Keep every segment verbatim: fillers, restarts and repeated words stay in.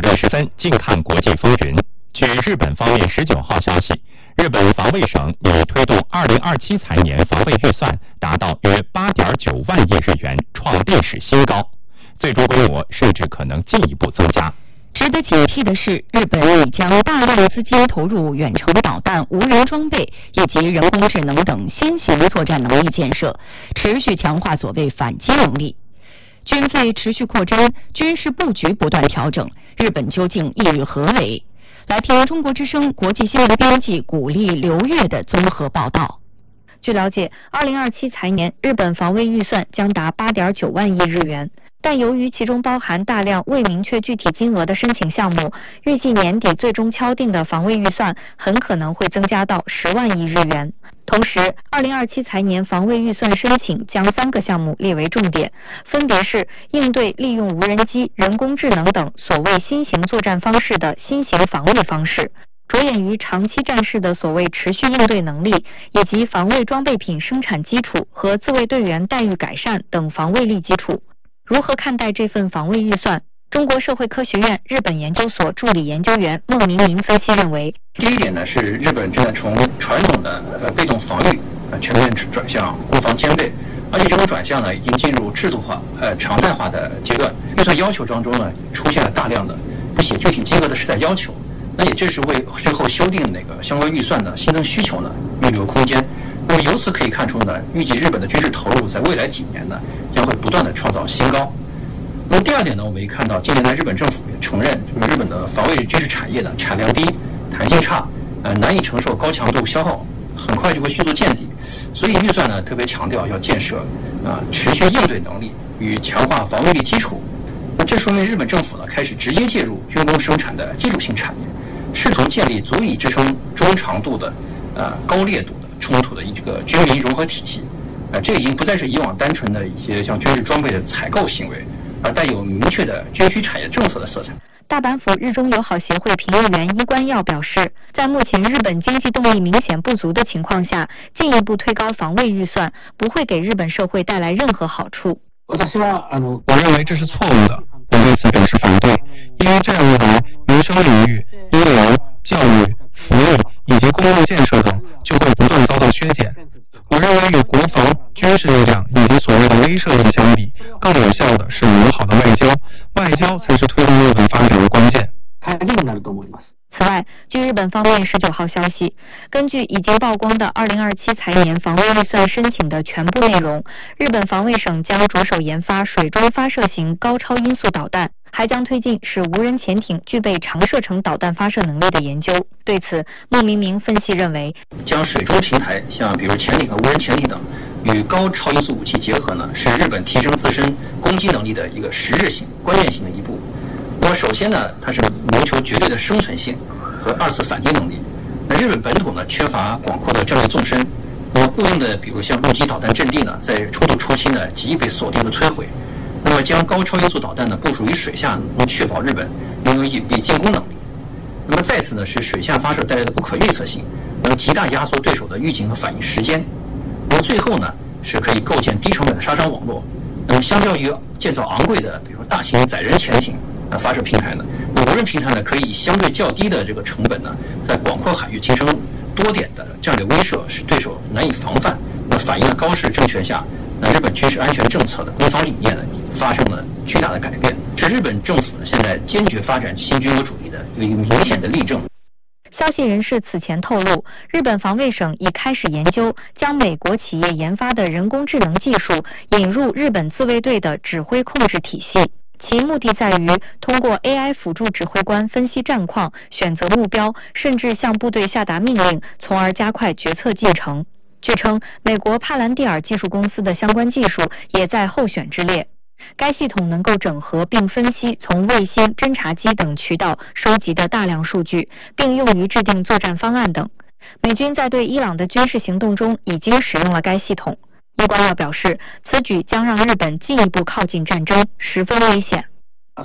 葛时森近看国际风云。据日本方面十九号消息，日本防卫省已推动二零二七财年防卫预算达到约八点九万亿日元，创历史新高，最终规模甚至可能进一步增加。 值得警惕的是，日本已将大量资金投入远程导弹、无人装备以及人工智能等新型作战能力建设，持续强化所谓反击能力。军费持续扩张，军事布局不断调整，日本究竟意欲何为？来听中国之声国际新闻编辑古丽、刘月的综合报道。 据了解，二零二七财年日本防卫预算将达八点九万亿日元，但由于其中包含大量未明确具体金额的申请项目，预计年底最终敲定的防卫预算很可能会增加到十万亿日元。同时，二零二七财年防卫预算申请将三个项目列为重点，分别是应对利用无人机、人工智能等所谓新型作战方式的新型防卫方式，着眼于长期战事的所谓持续应对能力，以及防卫装备品生产基础和自卫队员待遇改善等防卫力基础。如何看待这份防卫预算？中国社会科学院日本研究所助理研究员孟明明分析认为， 第一点呢是日本正在从传统的呃被动防御呃全面转向国防兼备，而且这种转向呢已经进入制度化呃常态化的阶段。预算要求当中呢出现了大量的不写具体金额的时代要求，那也正是为之后修订那个相关预算的新增需求呢预留空间。那么由此可以看出呢，预计日本的军事投入在未来几年呢将会不断的创造新高。那么第二点呢，我们也看到近年来日本政府也承认，就是日本的防卫军事产业的产量低、弹性差，呃难以承受高强度消耗，很快就会迅速见底。所以预算呢特别强调要建设啊、呃、持续应对能力与强化防卫力基础。那这说明日本政府呢开始直接介入军工生产的基础性产业，试图建立足以支撑中长度的呃高烈度的冲突的一个军民融合体系。啊、呃，这已经不再是以往单纯的一些像军事装备的采购行为，而带有明确的军需产业政策的色彩。 大阪府日中友好协会评论员伊关耀表示，在目前日本经济动力明显不足的情况下，进一步推高防卫预算不会给日本社会带来任何好处。 我认为这是错误的，我对此表示反对，因为这样一来，民生领域、医疗、教育、服务以及公共建设等就会不断遭到削减。我认为与国防、军事力量以及所谓的威慑力相比，更有效的是友好的外交，外交才是推动日本发展的关键。 此外，据日本方面十九号消息，根据已经曝光的二零二七财年防卫预算申请的全部内容，日本防卫省将着手研发水中发射型高超音速导弹，还将推进使无人潜艇具备长射程导弹发射能力的研究。对此，孟明明分析认为， 将水中平台，像比如潜艇和无人潜艇等，与高超音速武器结合呢，是日本提升自身攻击能力的一个实质性、关键性的一步。那么首先呢，它是谋求绝对的生存性和二次反击能力。那日本本土呢缺乏广阔的战略纵深，那么固定的比如像陆基导弹阵地呢，在冲突初期呢极易被锁定和摧毁。那么将高超音速导弹呢部署于水下，能确保日本拥有隐蔽进攻能力。那么再次呢是水下发射带来的不可预测性，能极大压缩对手的预警和反应时间。那么最后呢是可以构建低成本的杀伤网络。那么相较于建造昂贵的比如说大型载人潜艇呃发射平台呢，那无人平台呢可以以相对较低的这个成本呢，在广阔海域形成多点的战略威慑，使对手难以防范。那反映了高市政权下，那日本军事安全政策的攻防理念呢发生了巨大的改变，是日本政府呢现在坚决发展新军国主义的一个明显的例证。 消息人士此前透露，日本防卫省已开始研究将美国企业研发的人工智能技术引入日本自卫队的指挥控制体系。其目的在于通过 A I 辅助指挥官分析战况、选择目标，甚至向部队下达命令，从而加快决策进程。据称，美国帕兰蒂尔技术公司的相关技术也在候选之列。该系统能够整合并分析从卫星、侦察机等渠道收集的大量数据，并用于制定作战方案等。美军在对伊朗的军事行动中已经使用了该系统。伊关耀表示，此举将让日本进一步靠近战争，十分危险。 我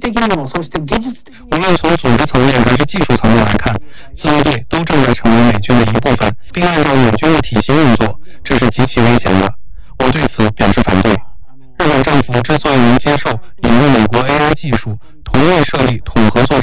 们从组织层面还是技术层面来看，自卫队都正在成为美军的一部分，并按照美军的体系运作，这是极其危险的。我对此表示反对。日本政府之所以能接受引入美国 A I 技术，同意设立统合作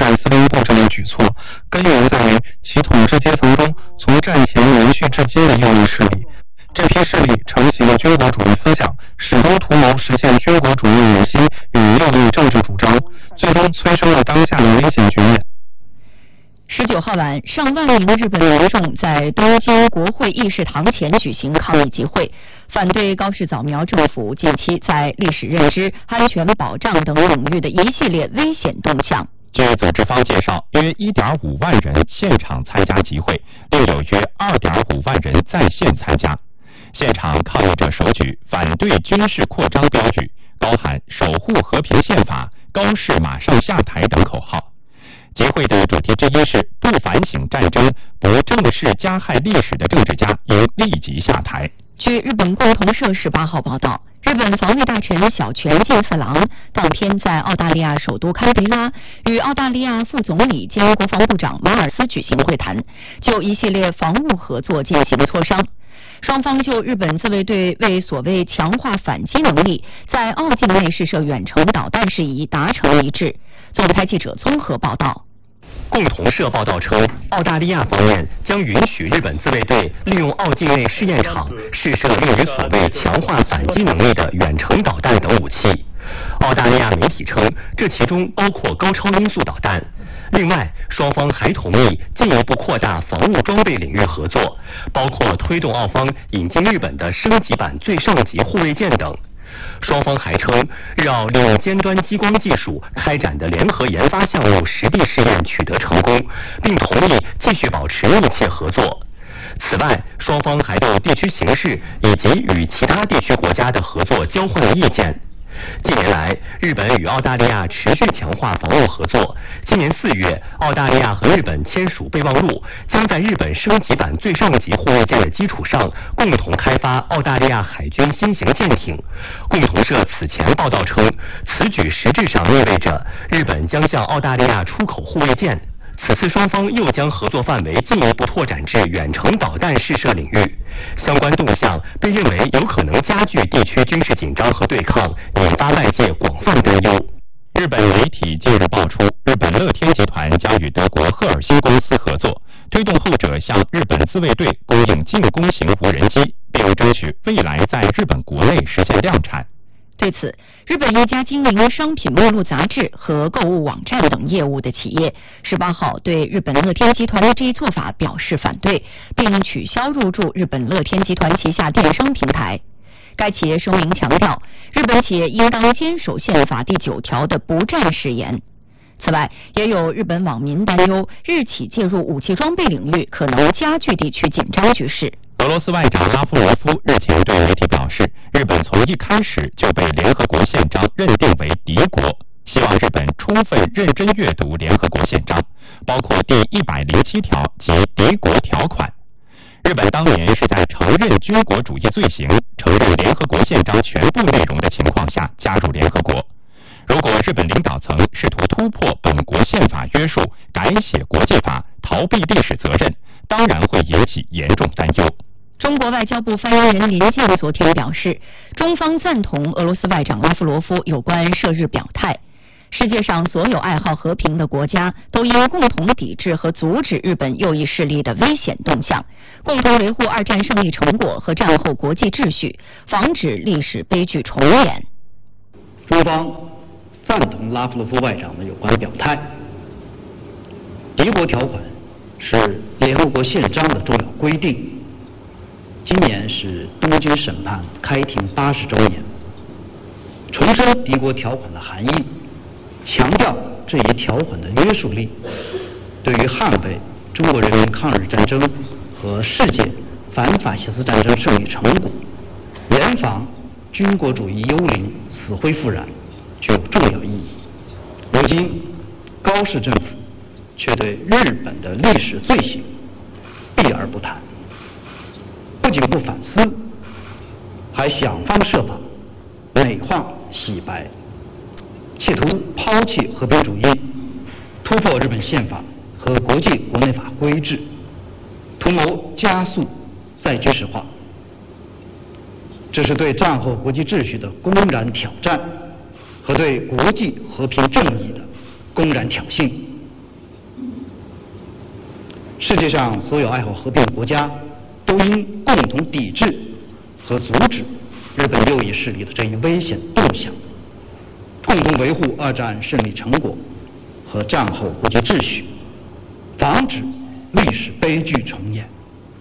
承袭了军国主义思想，始终图谋实现军国主义野心与右翼政治主张，最终催生了当下的危险局面。 十九号晚，上万名日本民众在东京国会议事堂前举行抗议集会，反对高市早苗政府近期在历史认知、安全保障等领域的一系列危险动向。 据组织方介绍，约 一点五万人现场参加集会，另有约 二点五万人在线参加。现场抗议者手举反对军事扩张标语，高喊守护和平宪法、高市马上下台等口号。集会的主题之一是不反省战争、不正视加害历史的政治家应立即下台。 据日本共同社十八号报道，日本防卫大臣小泉进次郎当天在澳大利亚首都堪培拉与澳大利亚副总理兼国防部长马尔斯举行会谈，就一系列防务合作进行磋商。双方就日本自卫队为所谓强化反击能力，在澳境内试射远程导弹事宜达成一致。总台记者综合报道。 共同社报道称，澳大利亚方面将允许日本自卫队利用澳境内试验场试射用于所谓强化反击能力的远程导弹等武器。澳大利亚媒体称，这其中包括高超音速导弹。另外，双方还同意进一步扩大防务装备领域合作，包括推动澳方引进日本的升级版最上级护卫舰等。双方还称，日澳利用尖端激光技术开展的联合研发项目实地试验取得成功，并同意继续保持密切合作。此外，双方还就地区形势以及与其他地区国家的合作交换了意见。近年来，日本与澳大利亚持续强化防务合作。今年四月，澳大利亚和日本签署备忘录，将在日本升级版最上级护卫舰的基础上，共同开发澳大利亚海军新型舰艇。共同社此前报道称，此举实质上意味着日本将向澳大利亚出口护卫舰。此次双方又将合作范围进一步拓展至远程导弹试射领域，相关动向被认为有可能加剧地区军事紧张和对抗，引发外界广泛担忧。 日本媒体近日爆出，日本乐天集团将与德国赫尔辛公司合作，推动后者向日本自卫队供应进攻型无人机，并争取未来在日本国内实现量产。 对此，日本一家经营商品目录杂志和购物网站等业务的企业十八号对日本乐天集团的这一做法表示反对，并取消入驻日本乐天集团旗下电商平台。该企业声明强调，日本企业应当坚守宪法第九条的不战誓言。此外，也有日本网民担忧，日企介入武器装备领域可能加剧地区紧张局势。 俄罗斯外长拉夫罗夫日前对媒体表示，日本从一开始就被联合国宪章认定为敌国，希望日本充分认真阅读联合国宪章，包括第一百零七条及敌国条款。日本当年是在承认军国主义罪行、承认联合国宪章全部内容的情况下加入联合国。如果日本领导层试图突破本国宪法约束，改写国际法，逃避历史责任，当然会引起严重担忧。 中国外交部发言人林健昨天表示，中方赞同俄罗斯外长拉夫罗夫有关涉日表态。世界上所有爱好和平的国家都应共同抵制和阻止日本右翼势力的危险动向，共同维护二战胜利成果和战后国际秩序，防止历史悲剧重演。 中方赞同拉夫罗夫外长的有关表态。敌国条款是联合国宪章的重要规定。今年是东京审判开庭八十周年，重申敌国条款的含义，强调这一条款的约束力，对于捍卫中国人民抗日战争和世界反法西斯战争胜利成果，严防军国主义幽灵死灰复燃，具有重要意义。如今，高市政府却对日本的历史罪行避而不谈。不仅不反思，还想方设法美化洗白，企图抛弃和平主义，突破日本宪法和国际国内法规制，图谋加速再军事化。这是对战后国际秩序的公然挑战，和对国际和平正义的公然挑衅。世界上所有爱好和平的国家都应共同抵制和阻止日本右翼势力的这一危险动向，共同维护二战胜利成果和战后国际秩序，防止历史悲剧重演。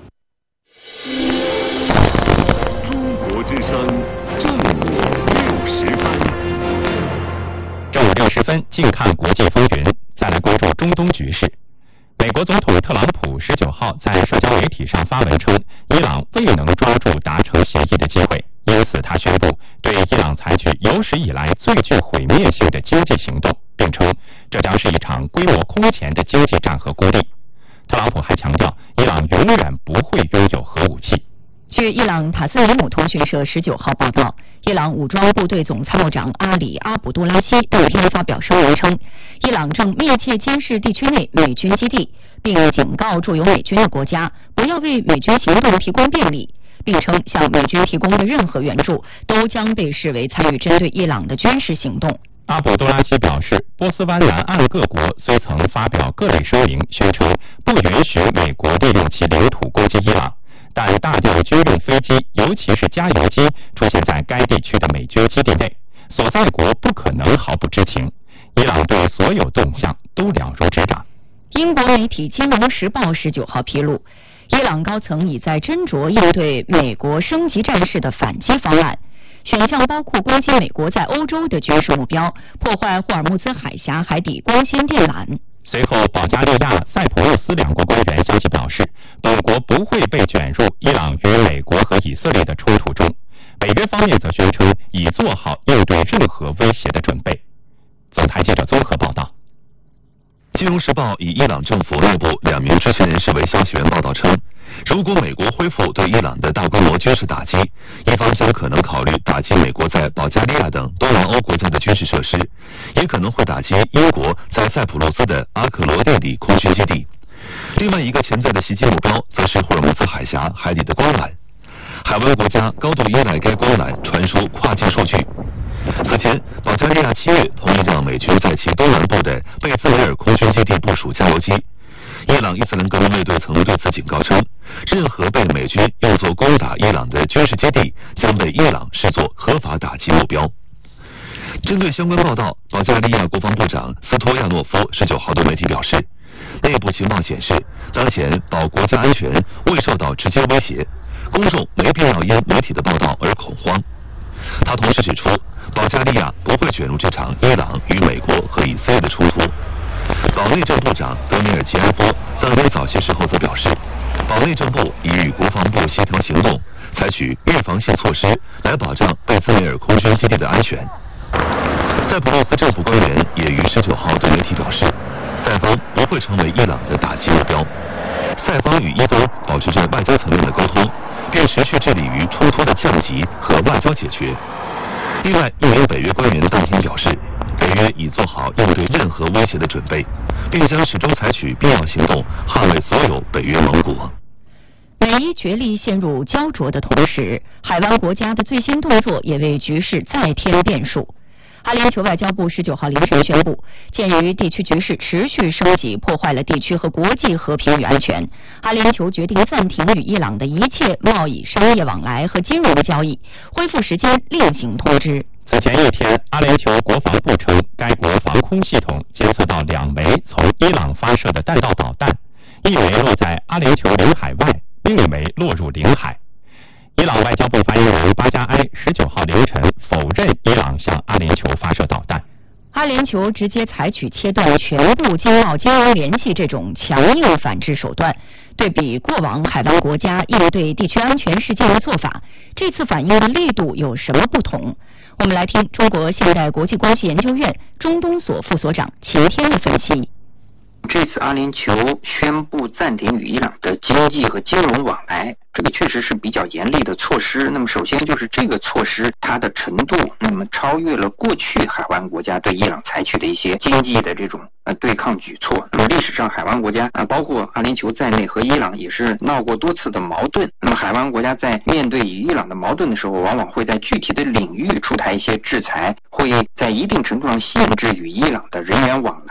中国之声正午六时分， 正午六十分，近看国际风云。再来关注中东局势。美国总统特朗普十九号在社交媒体上发文称，伊朗未能抓住达成协议的机会，因此他宣布对伊朗采取有史以来最具毁灭性的经济行动，并称这将是一场规模空前的经济战和孤立。特朗普还强调，伊朗永远不会拥有核武器。 据伊朗塔斯尼姆通讯社十九号报道，伊朗武装部队总参谋长阿里阿卜杜拉希当天发表声明称，伊朗正密切监视地区内美军基地，并警告驻有美军的国家不要为美军行动提供便利，并称向美军提供的任何援助都将被视为参与针对伊朗的军事行动。 阿卜杜拉希表示，波斯湾南岸各国虽曾发表各类声明，宣称不允许美国利用其领土攻击伊朗，但大量军用飞机，尤其是加油机，出现在该地区的美军基地内，所在国不可能毫不知情。伊朗对所有动向都了如指掌。 英国媒体《金融时报》十九号披露，伊朗高层已在斟酌应对美国升级战事的反击方案，选项包括攻击美国在欧洲的军事目标，破坏霍尔木兹海峡海底光纤电缆。 随后，保加利亚、塞浦路斯两国官员相继表示，本国不会被卷入伊朗与美国和以色列的冲突中。北约方面则宣称已做好应对任何威胁的准备。总台记者综合报道。 《金融时报》以伊朗政府内部两名知情人士为消息源报道称，如果美国恢复对伊朗的大规模军事打击，一方将可能考虑打击美国在保加利亚等东南欧国家的军事设施，也可能会打击英国在塞浦路斯的阿克罗蒂里空军基地。另外一个潜在的袭击目标则是霍尔木兹海峡海底的光缆，海湾国家高度依赖该光缆传输跨境数据。此前，保加利亚七月同意让美军在其东南部的贝兹维尔空军基地部署加油机。伊朗伊斯兰革命卫队曾对此警告称，任何被美军用作攻打伊朗的军事基地将被伊朗视作合法打击目标。针对相关报道，保加利亚国防部长斯托亚诺夫十九号对媒体表示，内部情报显示，当前保国家安全未受到直接威胁，公众没必要因媒体的报道而恐慌。他同时指出，保加利亚不会卷入这场伊朗与美国和以色列的冲突。保内政部长德米尔吉埃夫当天早些时候则表示，保内政部已与国防部协调行动，采取预防性措施来保障贝兹维尔空军基地的安全。塞浦路斯政府官员也于十九号对媒体表示，塞方不会成为伊朗的打击目标。塞方与伊方保持着外交层面的沟通，并持续致力于冲突的降级和外交解决。另外，一名北约官员当天表示，北约已做好应对任何威胁的准备，并将始终采取必要行动捍卫所有北约盟国。 美伊角力陷入焦灼的同时，海湾国家的最新动作也为局势再添变数。阿联酋外交部十九号凌晨宣布，鉴于地区局势持续升级，破坏了地区和国际和平与安全，阿联酋决定暂停与伊朗的一切贸易、商业往来和金融交易，恢复时间另行通知。 此前一天，阿联酋国防部称，该国防空系统监测到两枚从伊朗发射的弹道导弹，一枚落在阿联酋领海外，另一枚落入领海。伊朗外交部发言人巴加埃十九号凌晨否认伊朗向阿联酋发射导弹。 阿联酋直接采取切断全部经贸金融联系这种强硬反制手段，对比过往海湾国家应对地区安全事件的做法，这次反应的力度有什么不同？我们来听中国现代国际关系研究院中东所副所长秦天的分析。 这次阿联酋宣布暂停与伊朗的经济和金融往来，这个确实是比较严厉的措施。那么首先就是这个措施它的程度，那么超越了过去海湾国家对伊朗采取的一些经济的这种呃对抗举措。那么历史上海湾国家啊，包括阿联酋在内和伊朗也是闹过多次的矛盾。那么海湾国家在面对与伊朗的矛盾的时候，往往会在具体的领域出台一些制裁，会在一定程度上限制与伊朗的人员往来，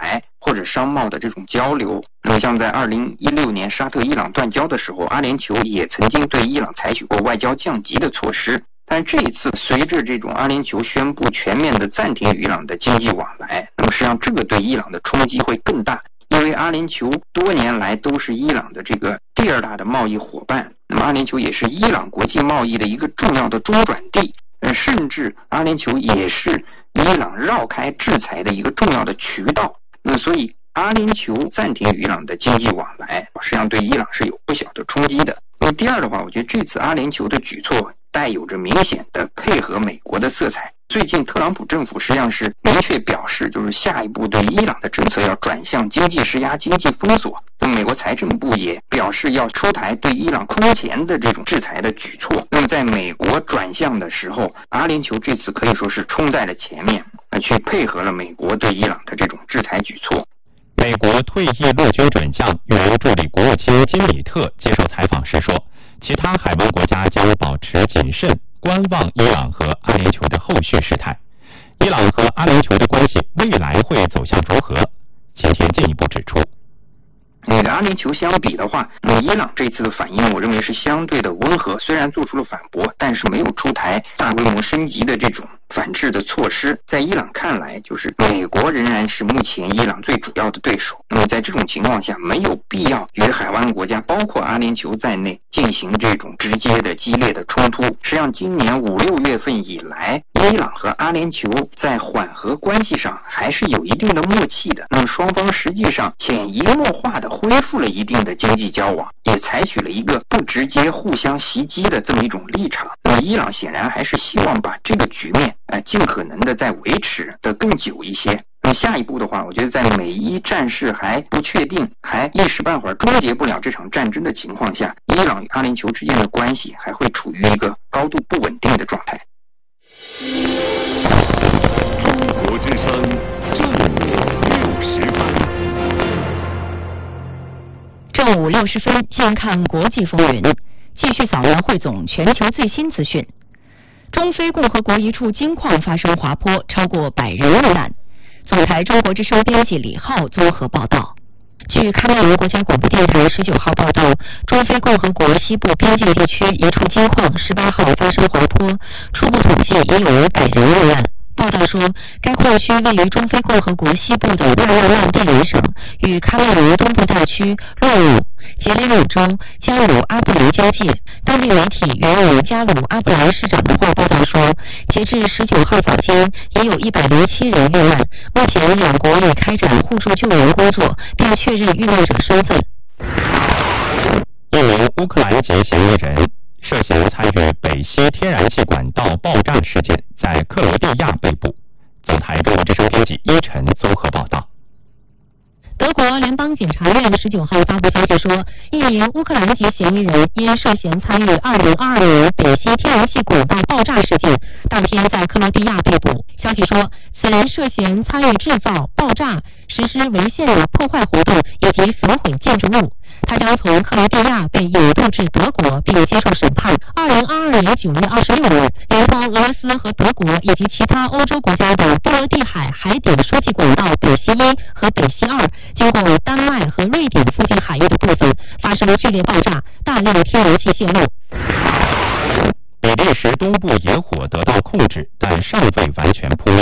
或者商贸的这种交流。那么像在二零一六年沙特伊朗断交的时候，阿联酋也曾经对伊朗采取过外交降级的措施。但这一次，随着这种阿联酋宣布全面的暂停与伊朗的经济往来，那么实际上这个对伊朗的冲击会更大，因为阿联酋多年来都是伊朗的这个第二大的贸易伙伴，那么阿联酋也是伊朗国际贸易的一个重要的中转地，呃，甚至阿联酋也是伊朗绕开制裁的一个重要的渠道。那所以阿联酋暂停与伊朗的经济往来，实际上对伊朗是有不小的冲击的。那么第二的话，我觉得这次阿联酋的举措带有着明显的配合美国的色彩。最近特朗普政府实际上是明确表示，就是下一步对伊朗的政策要转向经济施压、经济封锁。那么美国财政部也表示要出台对伊朗空前的这种制裁的举措。那么在美国转向的时候，阿联酋这次可以说是冲在了前面，去配合了美国对伊朗的这种制裁举措。 美国退役陆军准将、原助理国务卿金里特接受采访时说，其他海湾国家将保持谨慎，观望伊朗和阿联酋的后续事态。伊朗和阿联酋的关系未来会走向如何？前田进一步指出， 那个阿联酋相比的话，那伊朗这次的反应，我认为是相对的温和，虽然做出了反驳，但是没有出台大规模升级的这种反制的措施。在伊朗看来，就是美国仍然是目前伊朗最主要的对手。那么在这种情况下，没有必要与海湾国家，包括阿联酋在内，进行这种直接的激烈的冲突。实际上，今年五六月份以来，伊朗和阿联酋在缓和关系上还是有一定的默契的。那么双方实际上潜移默化的恢复了一定的经济交往，也采取了一个不直接互相袭击的这么一种立场。那么伊朗显然还是希望把这个局面呃尽可能的再维持的更久一些。那么下一步的话，我觉得在美伊战事还不确定，还一时半会儿终结不了这场战争的情况下，伊朗与阿联酋之间的关系还会处于一个高度不稳定的状态。 中国之声正午六时分。 正午六十分，先看国际风云，继续扫描汇总全球最新资讯。中非共和国一处金矿发生滑坡，超过百人遇难。总台中国之声编辑李浩综合报道。据喀麦隆国家广播电台十九号报道，中非共和国西部边境地区一处金矿十八号发生滑坡，初步统计已有五百人遇难。报道说，该矿区位于中非共和国西部的纳亚曼地理省，与喀麦隆东部大区洛鲁、杰里鲁州加鲁阿布兰交界。当地媒体援引加鲁阿布兰市长的话报道说，截至十九号早间，已有一百零七人遇难。目前，两国已开展互助救援工作，并确认遇难者身份。 一名乌克兰籍嫌疑人涉嫌参与北溪天然气管道爆炸事件，在克罗地亚被捕。总台中国之声编辑伊晨综合报道。 德国联邦检察院十九号发布消息说，一名乌克兰籍嫌疑人因涉嫌参与二零二二年北溪天然气管道爆炸事件，当天在克罗地亚被捕。消息说，此人涉嫌参与制造、爆炸、实施违宪的破坏活动以及焚毁建筑物。他将从克罗地亚被引渡至德国，并接受审判。二零二二年九月二十六日，联邦俄罗斯和德国以及其他欧洲国家的波罗的海海底输气管道北溪一和北溪二，经过丹麦和瑞典附近海域的部分发生剧烈爆炸，大量天然气泄漏。 比利时东部野火得到控制，但尚未完全扑灭。